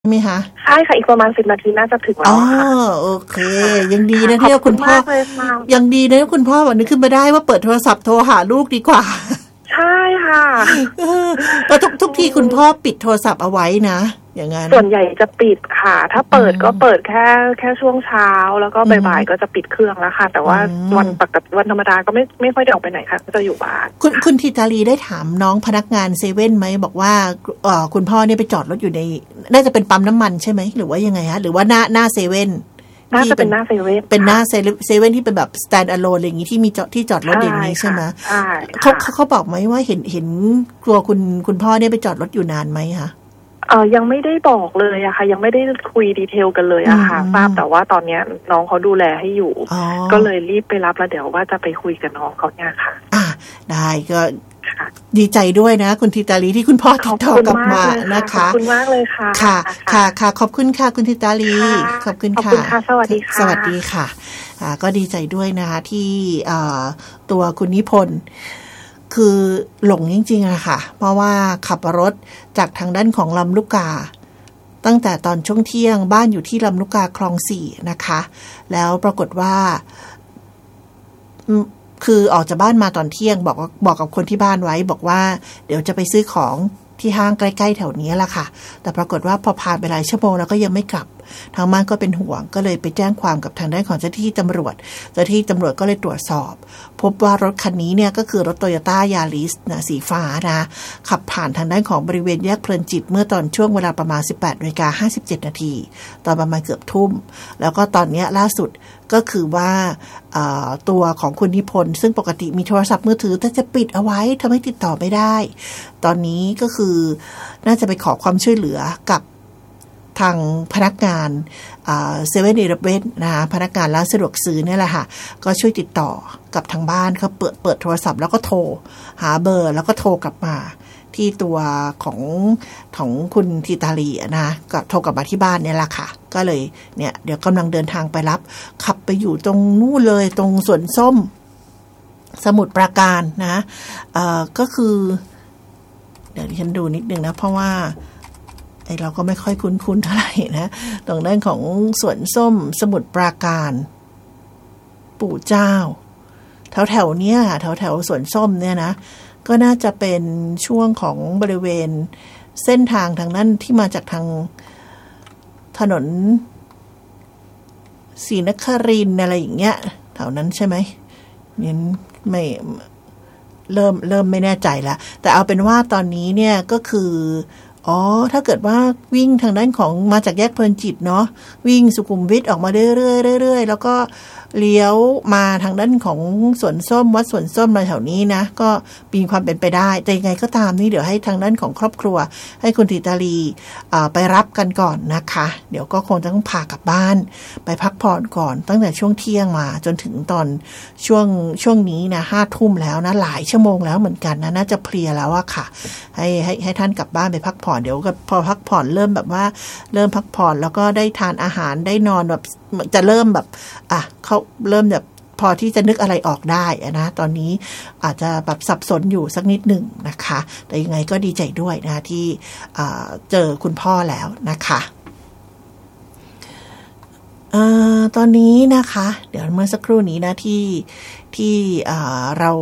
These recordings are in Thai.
ใช่ไหมคะใช่ค่ะอีกประมาณ10 นาทีน่าจะถึงแล้วค่ะโอเคยังดีนะที่คุณพ่อยังดีนะคุณพ่อวันนี้ขึ้นมาได้ว่าเปิดโทรศัพท์โทรหาลูกดีกว่าใช่ค่ะแล้วทุกทีคุณพ่อปิดโทรศัพท์เอาไว้นะอย่างนั้นส่วนใหญ่จะปิดค่ะถ้าเปิดก็เปิดแค่ช่วงเช้าแล้วก็บ่ายๆก็จะปิดเครื่องแล้วค่ะแต่ว่าวันธรรมดาก็ไม่ค่อยได้ออกไปไหนค่ะก็จะอยู่บ้านคุณธิตาลีได้ถามน้องพนักงานเซเว่นไหมบอกว่าคุณพ่อเนี่ยไปจอดรถอยู่ในน่าจะเป็นปั๊มน้ำมันใช่ไหมหรือว่ายังไงฮะหรือว่าหน้าเซเว่นน่าจะเป็นหน้าเซเว่นเป็นหน้าเซเว่นที่เป็นแบบ stand alone อะไรอย่างงี้ที่มีที่จอดรถอย่างนี้ใช่ไหมใช่เขาบอกไหมว่าเห็นกลัวคุณพ่อเนี่ยไปจอดรถอยู่นานไหมคะยังไม่ได้บอกเลยอะค่ะยังไม่ได้คุยดีเทลกันเลยอะค่ะทราบแต่ว่าตอนนี้น้องเขาดูแลให้อยู่ก็เลยรีบไปรับแล้วเดี๋ยวว่าจะไปคุยกับน้องเขาเนี่ยค่ะได้ก็ดีใจด้วยนะคุณธิตาลีที่คุณพ่อติดต่อกลับมานะคะขอบคุณมากเลยค่ะค่ะขอบคุณค่ะคุณธิตาลีขอบคุณค่ะสวัสดีค่ะสวัสดีค่ะก็ดีใจด้วยนะคะที่ตัวคุณนิพนธ์คือหลงจริงๆอะค่ะเพราะว่าขับรถจากทางด้านของลำลูกกาตั้งแต่ตอนช่วงเที่ยงบ้านอยู่ที่ลำลูกกาคลอง4นะคะแล้วปรากฏว่าคือออกจากบ้านมาตอนเที่ยงบอกกับคนที่บ้านไว้บอกว่าเดี๋ยวจะไปซื้อของที่ห้างใกล้ๆแถวนี้แหละค่ะแต่ปรากฏว่าพอผ่านไปหลายชั่วโมงแล้วก็ยังไม่กลับทางบ้านก็เป็นห่วงก็เลยไปแจ้งความกับทางด้านของเจ้าหน้าที่ตำรวจก็เลยตรวจสอบพบว่ารถคันนี้เนี่ยก็คือรถ Toyota Yaris นะสีฟ้านะขับผ่านทางด้านของบริเวณแยกเพลินจิตเมื่อตอนช่วงเวลาประมาณ 18:57 นาทีตอนประมาณเกือบทุ่มแล้วก็ตอนนี้ล่าสุดก็คือว่าตัวของคุณนิพนธ์ซึ่งปกติมีโทรศัพท์มือถือแต่จะปิดเอาไว้ทำให้ติดต่อไม่ได้ตอนนี้ก็คือน่าจะไปขอความช่วยเหลือกับทางพนักงานเซเว่นอีเลฟเว่นนะคะพนักงานร้านสะดวกซื้อเนี่ยแหละค่ะก็ช่วยติดต่อกับทางบ้านเขาเปิดโทรศัพท์แล้วก็โทรหาเบอร์แล้วก็โทรกลับมาที่ตัวของคุณธิตาลีนะก็โทรกลับมาที่บ้านเนี่ยแหละค่ะก็เลยเนี่ยเดี๋ยวกำลังเดินทางไปรับขับไปอยู่ตรงนู่นเลยตรงสวนส้มสมุทรปราการนะก็คือเดี๋ยวฉันดูนิดนึงนะเพราะว่าเราก็ไม่ค่อยคุ้นเท่าไหร่นะตรงด้านของสวนส้มสมุทรปราการปู่เจ้าแถวเนี้ยแถวสวนส้มเนี่ยนะก็น่าจะเป็นช่วงของบริเวณเส้นทางทางนั้นที่มาจากทางถนนศรีนครินทร์อะไรอย่างเงี้ยแถวนั้นใช่ไหมงั้นไม่เริ่มไม่แน่ใจแล้วแต่เอาเป็นว่าตอนนี้เนี่ยก็คือถ้าเกิดว่าวิ่งทางด้านของมาจากแยกเพลินจิตเนาะวิ่งสุขุมวิทออกมาเรื่อยๆแล้วก็เลี้ยวมาทางด้านของสวนส้มวัดสวนส้มมาแถวนี้นะก็มีความเป็นไปได้แต่ยังไงก็ตามนี่เดี๋ยวให้ทางด้านของครอบครัวให้คุณธิตาลีไปรับกันก่อนนะคะเดี๋ยวก็คงต้องพากลับบ้านไปพักผ่อนก่อนตั้งแต่ช่วงเที่ยงมาจนถึงตอนช่วงนี้นะ5 ทุ่มแล้วนะหลายชั่วโมงแล้วเหมือนกันนะน่าจะเพลียแล้วอะค่ะให้ท่านกลับบ้านไปพักผ่อนเดี๋ยวพอพักผ่อนเริ่มแบบว่าเริ่มพักผ่อนแล้วก็ได้ทานอาหารได้นอนแบบจะเริ่มแบบเขาเริ่มแบบพอที่จะนึกอะไรออกได้นะตอนนี้อาจจะแบบสับสนอยู่สักนิดหนึ่งนะคะแต่ยังไงก็ดีใจด้วยนะที่เจอคุณพ่อแล้วนะคะตอนนี้นะคะเดี๋ยวเมื่อสักครู่นี้นะที่เรา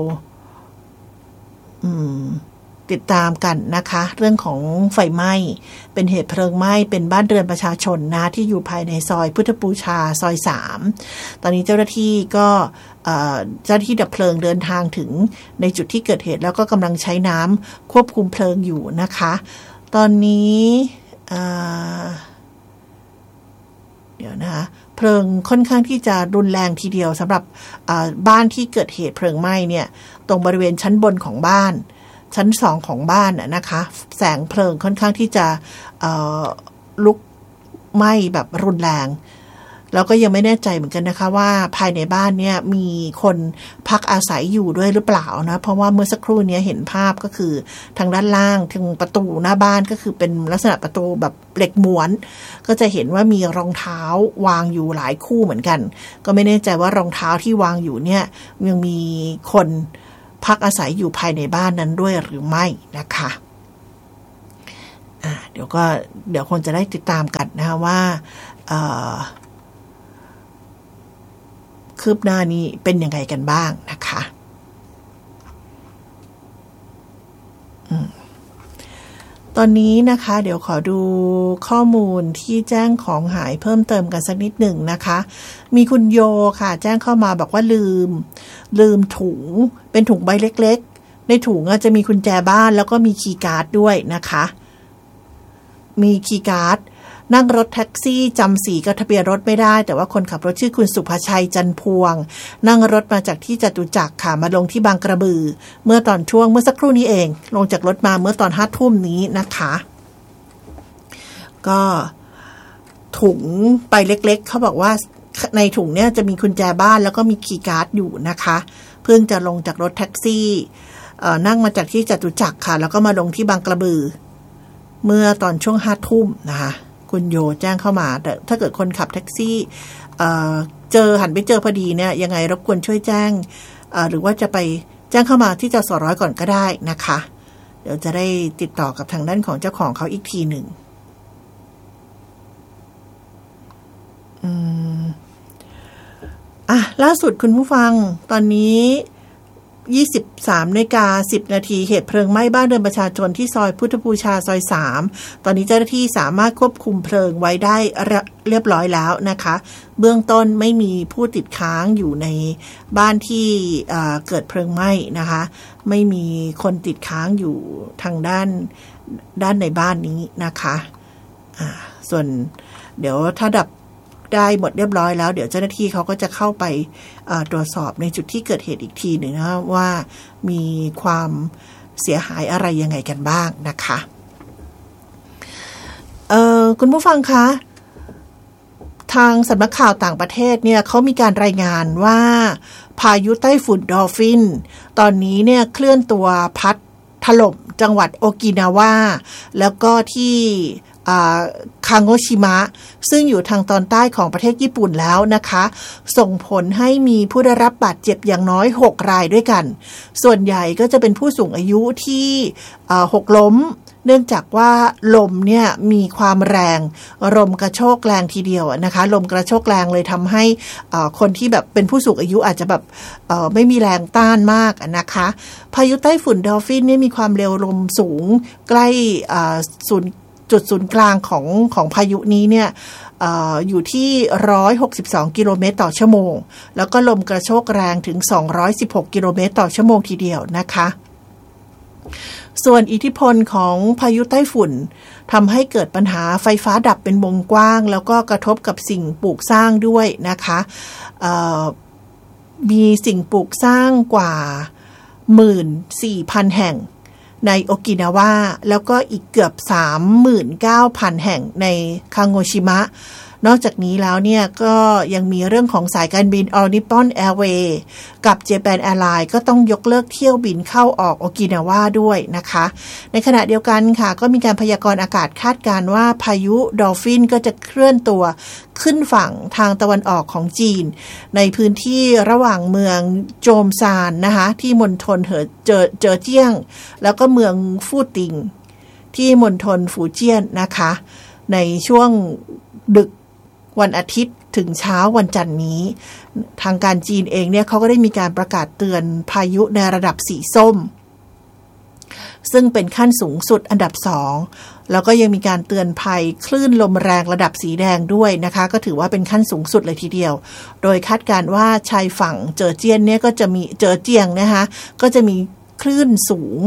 ติดตามกันนะคะเรื่องของไฟไหม้เป็นเหตุเพลิงไหม้เป็นบ้านเรือนประชาชนนะที่อยู่ภายในซอยพุทธบูชาซอย3ตอนนี้เจ้าหน้าที่ก็เจ้าหน้าที่ดับเพลิงเดินทางถึงในจุดที่เกิดเหตุแล้วก็กำลังใช้น้ำควบคุมเพลิงอยู่นะคะตอนนี้เดี๋ยวนะคะเพลิงค่อนข้างที่จะรุนแรงทีเดียวสำหรับบ้านที่เกิดเหตุเพลิงไหม้เนี่ยตรงบริเวณชั้นบนของบ้านชั้น2ของบ้านนะคะแสงเพลิงค่อนข้างที่จะลุกไหม้แบบรุนแรงแล้วก็ยังไม่แน่ใจเหมือนกันนะคะว่าภายในบ้านเนี่ยมีคนพักอาศัยอยู่ด้วยหรือเปล่านะเพราะว่าเมื่อสักครู่นี้เห็นภาพก็คือทางด้านล่างทางประตูหน้าบ้านก็คือเป็นลักษณะประตูแบบเหล็กม้วนก็จะเห็นว่ามีรองเท้าวางอยู่หลายคู่เหมือนกันก็ไม่แน่ใจว่ารองเท้าที่วางอยู่เนี่ยยังมีคนพักอาศัยอยู่ภายในบ้านนั้นด้วยหรือไม่นะคะเดี๋ยวคงจะได้ติดตามกันนะคะว่าคืบหน้านี้เป็นยังไงกันบ้างนะคะตอนนี้นะคะเดี๋ยวขอดูข้อมูลที่แจ้งของหายเพิ่มเติมกันสักนิดหนึ่งนะคะมีคุณโยค่ะแจ้งเข้ามาบอกว่าลืมถุงเป็นถุงใบเล็กๆในถุงจะมีกุญแจบ้านแล้วก็มีคีย์การ์ดด้วยนะคะมีคีย์การ์ดนั่งรถแท็กซี่จำสีกับทะเบียนรถไม่ได้แต่ว่าคนขับรถชื่อคุณสุภชัยจันพวงนั่งรถมาจากที่จตุจักรค่ะมาลงที่บางกระบือเมื่อสักครู่นี้เองลงจากรถมาเมื่อตอน 5:00 นนี้นะคะก็ถุงใบเล็กๆเขาบอกว่าในถุงเนี่ยจะมีกุญแจบ้านแล้วก็มีคีย์การ์ดอยู่นะคะเพิ่งจะลงจากรถแท็กซี่นั่งมาจากที่จตุจักรค่ะแล้วก็มาลงที่บางกระบือเมื่อตอนช่วง 5:00 นนะคะคุณโยแจ้งเข้ามาแต่ถ้าเกิดคนขับแท็กซี่หันไปเจอพอดีเนี่ยยังไงรบกวนช่วยแจ้งหรือว่าจะไปแจ้งเข้ามาที่จสร้อยก่อนก็ได้นะคะเดี๋ยวจะได้ติดต่อกับทางด้านของเจ้าของเขาอีกทีหนึ่งล่าสุดคุณผู้ฟังตอนนี้23:10 น.เหตุเพลิงไหม้บ้านเรือนประชาชนที่ซอยพุทธบูชาซอย3ตอนนี้เจ้าหน้าที่สามารถควบคุมเพลิงไว้ได้เรียบร้อยแล้วนะคะเบื้องต้นไม่มีผู้ติดค้างอยู่ในบ้านที่เกิดเพลิงไหม้นะคะไม่มีคนติดค้างอยู่ทางด้านในบ้านนี้นะคะส่วนเดี๋ยวถ้าดับได้หมดเรียบร้อยแล้วเดี๋ยวเจ้าหน้าที่เขาก็จะเข้าไปตรวจสอบในจุดที่เกิดเหตุอีกทีหนึ่งนะว่ามีความเสียหายอะไรยังไงกันบ้างนะคะคุณผู้ฟังคะทางสำนักข่าวต่างประเทศเนี่ยเขามีการรายงานว่าพายุไต้ฝุ่นดอลฟินตอนนี้เนี่ยเคลื่อนตัวพัดถล่มจังหวัดโอกินาวาแล้วก็ที่คางโงชิมะซึ่งอยู่ทางตอนใต้ของประเทศญี่ปุ่นแล้วนะคะส่งผลให้มีผู้ได้รับบาดเจ็บอย่างน้อย6 รายด้วยกันส่วนใหญ่ก็จะเป็นผู้สูงอายุที่หกล้มเนื่องจากว่าลมเนี่ยมีความแรงลมกระโชกแรงทีเดียวนะคะลมกระโชกแรงเลยทำให้คนที่แบบเป็นผู้สูงอายุอาจจะแบบไม่มีแรงต้านมากนะคะพายุไต้ฝุ่นดอลฟินเนี่ยมีความเร็วลมสูงใกล้จุดศูนย์กลางของพายุนี้เนี่ยอยู่ที่162กิโลเมตรต่อชั่วโมงแล้วก็ลมกระโชกแรงถึง216กิโลเมตรต่อชั่วโมงทีเดียวนะคะส่วนอิทธิพลของพายุไต้ฝุ่นทำให้เกิดปัญหาไฟฟ้าดับเป็นวงกว้างแล้วก็กระทบกับสิ่งปลูกสร้างด้วยนะคะมีสิ่งปลูกสร้างกว่า 14,000 แห่งในโอกินาวาแล้วก็อีกเกือบ 39,000 แห่งในคางโงชิมะนอกจากนี้แล้วเนี่ยก็ยังมีเรื่องของสายการบิน All Nippon Airways กับ Japan Airlines ก็ต้องยกเลิกเที่ยวบินเข้าออกโอกินาวาด้วยนะคะในขณะเดียวกันค่ะก็มีการพยากรณ์อากาศคาดการณ์ว่าพายุดอลฟินก็จะเคลื่อนตัวขึ้นฝั่งทางตะวันออกของจีนในพื้นที่ระหว่างเมืองโจมซานนะคะที่มณฑลเจอเจี้ยงแล้วก็เมืองฟู่ติงที่มณฑลฝูเจี้ยนนะคะในช่วงดึกวันอาทิตย์ถึงเช้าวันจันทร์นี้ทางการจีนเองเนี่ยเขาก็ได้มีการประกาศเตือนพายุในระดับสีส้มซึ่งเป็นขั้นสูงสุดอันดับ2แล้วก็ยังมีการเตือนภัยคลื่นลมแรงระดับสีแดงด้วยนะคะก็ถือว่าเป็นขั้นสูงสุดเลยทีเดียวโดยคาดการณ์ว่าชายฝั่งเจอเจี้ยนเนี่ยก็จะมีเจอเจียงนะคะก็จะมีคลื่นสูง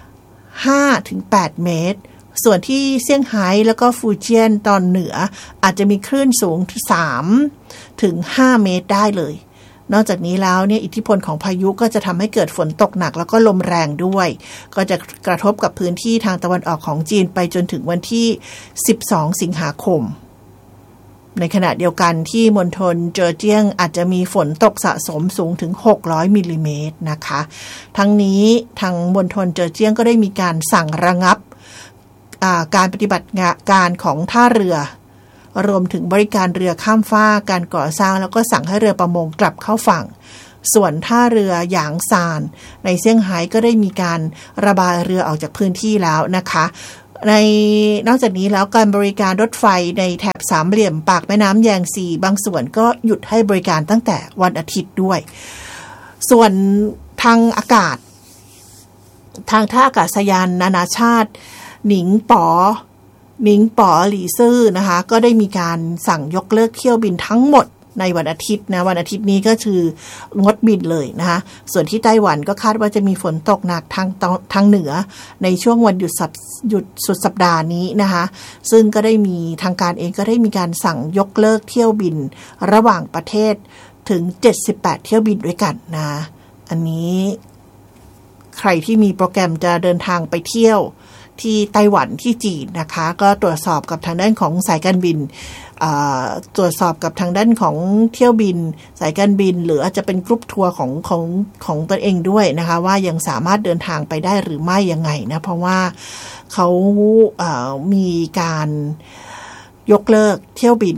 5-8 เมตรส่วนที่เซี่ยงไฮ้แล้วก็ฟูเจียนตอนเหนืออาจจะมีคลื่นสูง 3-5 เมตรได้เลยนอกจากนี้แล้วเนี่ยอิทธิพลของพายุก็จะทำให้เกิดฝนตกหนักแล้วก็ลมแรงด้วยก็จะกระทบกับพื้นที่ทางตะวันออกของจีนไปจนถึงวันที่12สิงหาคมในขณะเดียวกันที่มณฑลเจอเจี้ยงอาจจะมีฝนตกสะสมสูงถึง600มิลลิเมตรนะคะทั้งนี้ทางมณฑลเจอเจี้ยงก็ได้มีการสั่งระงับการปฏิบัติการของท่าเรือรวมถึงบริการเรือข้ามฟากการก่อสร้างแล้วก็สั่งให้เรือประมงกลับเข้าฝั่งส่วนท่าเรือหยางซานในเซี่ยงไฮ้ก็ได้มีการระบายเรือออกจากพื้นที่แล้วนะคะนอกจากนี้แล้วการบริการรถไฟในแถบสามเหลี่ยมปากแม่น้ำแยงซีบางส่วนก็หยุดให้บริการตั้งแต่วันอาทิตย์ด้วยส่วนทางอากาศทางท่าอากาศยานนานาชาติหนิงป๋อหลี่ซื่อนะคะก็ได้มีการสั่งยกเลิกเที่ยวบินทั้งหมดในวันอาทิตย์นะวันอาทิตย์นี้ก็คืองดบินเลยนะคะส่วนที่ไต้หวันก็คาดว่าจะมีฝนตกหนักทางเหนือในช่วงวันหยุดสุดสัปดาห์นี้นะคะซึ่งก็ได้มีทางการเองก็ได้มีการสั่งยกเลิกเที่ยวบินระหว่างประเทศถึง78เที่ยวบินด้วยกันนะอันนี้ใครที่มีโปรแกรมจะเดินทางไปเที่ยวที่ไต้หวันที่จีนนะคะก็ตรวจสอบกับทางด้านของสายการบินตรวจสอบกับทางด้านของเที่ยวบินสายการบินหรืออาจจะเป็นกรุ๊ปทัวร์ของตนเองด้วยนะคะว่ายังสามารถเดินทางไปได้หรือไม่ยังไงนะเพราะว่าเขามีการยกเลิกเที่ยวบิน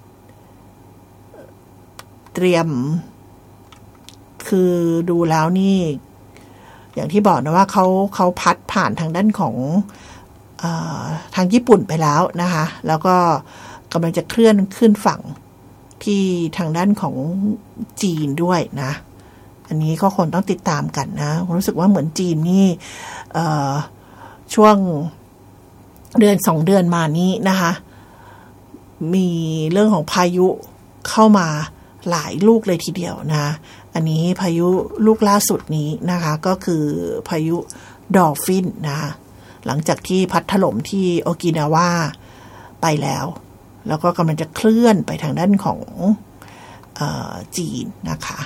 เตรียมคือดูแล้วนี่อย่างที่บอกนะว่าเขาพัดผ่านทางด้านของทางญี่ปุ่นไปแล้วนะคะแล้วก็กำลังจะเคลื่อนขึ้นฝั่งที่ทางด้านของจีนด้วยนะอันนี้ก็คนต้องติดตามกันนะรู้สึกว่าเหมือนจีนนี่ช่วงเดือน2 เดือนมานี้นะคะมีเรื่องของพายุเข้ามาหลายลูกเลยทีเดียวนะอันนี้พายุลูกล่าสุดนี้นะคะก็คือพายุดอลฟินนะคะหลังจากที่พัดถล่มที่โอกินาวาไปแล้วก็กำลังจะเคลื่อนไปทางด้านของจีนนะคะ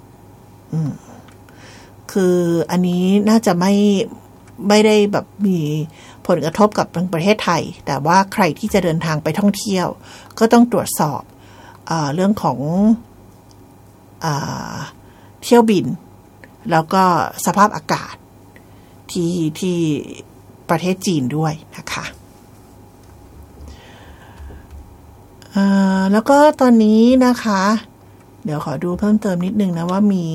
คืออันนี้น่าจะไม่ได้แบบมีผลกระทบกับประเทศไทยแต่ว่าใครที่จะเดินทางไปท่องเที่ยวก็ต้องตรวจสอบเรื่องของเที่ยวบินแล้วก็สภาพอากาศที่ประเทศจีนด้วยนะคะแล้วก็ตอนนี้นะคะเดี๋ยวขอดูเพิ่มเติมนิดนึงนะว่ามี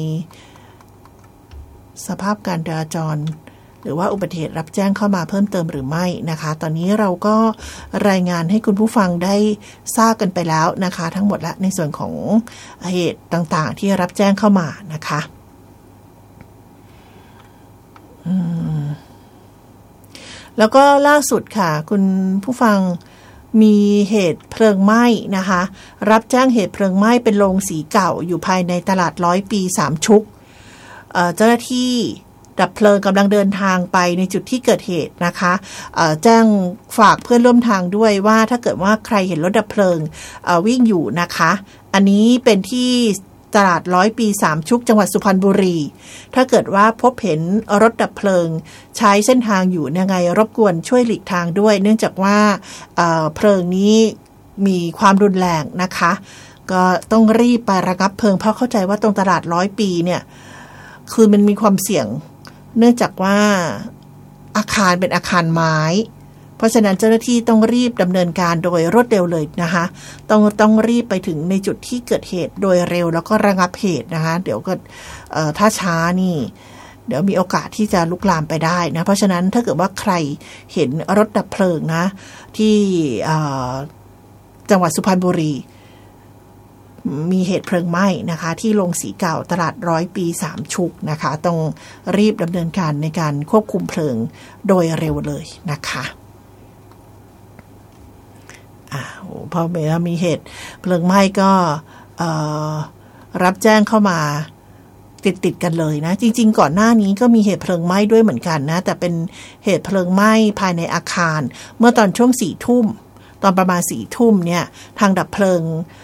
สภาพการจราจรหรือว่าอุบัติเหตุรับแจ้งเข้ามาเพิ่มเติมหรือไม่นะคะตอนนี้เราก็รายงานให้คุณผู้ฟังได้ทราบกันไปแล้วนะคะทั้งหมดละในส่วนของเหตุต่างๆที่รับแจ้งเข้ามานะคะแล้วก็ล่าสุดค่ะคุณผู้ฟังมีเหตุเพลิงไหม้นะคะรับแจ้งเหตุเพลิงไหม้เป็นโรงสีเก่าอยู่ภายในตลาด100 ปี3ชุกเจ้าหน้าที่ดับเพลิงกำลังเดินทางไปในจุดที่เกิดเหตุนะคะแจ้งฝากเพื่อนร่วมทางด้วยว่าถ้าเกิดว่าใครเห็นรถดับเพลิงวิ่งอยู่นะคะอันนี้เป็นที่ตลาด100 ปี3ชุกจังหวัดสุพรรณบุรีถ้าเกิดว่าพบเห็นรถดับเพลิงใช้เส้นทางอยู่ยังไงรบกวนช่วยหลีกทางด้วยเนื่องจากว่าเพลิงนี้มีความรุนแรงนะคะก็ต้องรีบไประงับเพลิงเพราะเข้าใจว่าตรงตลาด100 ปีเนี่ยคือมันมีความเสี่ยงเนื่องจากว่าอาคารเป็นอาคารไม้เพราะฉะนั้นเจ้าหน้าที่ต้องรีบดำเนินการโดยรวดเร็วเลยนะคะต้องรีบไปถึงในจุดที่เกิดเหตุโดยเร็วแล้วก็ระงับเหตุนะคะเดี๋ยวก็ถ้าช้านี่เดี๋ยวมีโอกาสที่จะลุกลามไปได้นะเพราะฉะนั้นถ้าเกิดว่าใครเห็นรถดับเพลิงนะที่จังหวัดสุพรรณบุรีมีเหตุเพลิงไหม้นะคะที่โรงสีเก่าตลาด100 ปี3ชุกนะคะต้องรีบดำเนินการในการควบคุมเพลิงโดยเร็วเลยนะคะพอมีเหตุเพลิงไหม้ก็รับแจ้งเข้ามาติดกันเลยนะจริงๆก่อนหน้านี้ก็มีเหตุเพลิงไหม้ด้วยเหมือนกันนะแต่เป็นเหตุเพลิงไหม้ภายในอาคารเมื่อตอนช่วง4 ทุ่มตอนประมาณ4 ทุ่มเนี่ยทางดับเพลิง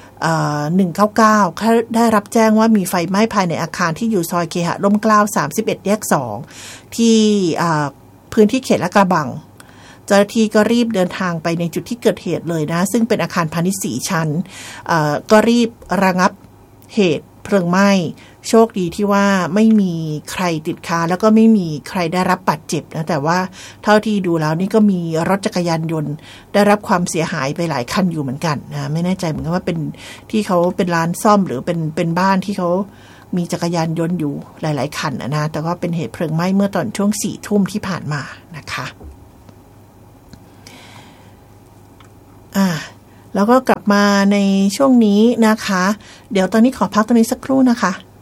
199ได้รับแจ้งว่ามีไฟไหม้ภายในอาคารที่อยู่ซอยเคหะร่มเกล้า31 แยก 2ที่พื้นที่เขตลาดกระบังเจ้าหน้าที่ก็รีบเดินทางไปในจุดที่เกิดเหตุเลยนะซึ่งเป็นอาคารพาณิชย์4 ชั้นก็รีบระงับเหตุเพลิงไหม้โชคดีที่ว่าไม่มีใครติดค้างแล้วก็ไม่มีใครได้รับบาดเจ็บนะแต่ว่าเท่าที่ดูแล้วนี่ก็มีรถจักรยานยนต์ได้รับความเสียหายไปหลายคันอยู่เหมือนกันนะไม่แน่ใจเหมือนกันว่าเป็นที่เขาเป็นร้านซ่อมหรือเป็นบ้านที่เขามีจักรยานยนต์อยู่หลายๆคันนะแต่ก็เป็นเหตุเพลิงไหม้เมื่อตอนช่วง4 ทุ่มที่ผ่านมานะคะแล้วก็กลับมาในช่วงนี้นะคะเดี๋ยวตอนนี้ขอพักตรงนี้สักครู่นะคะ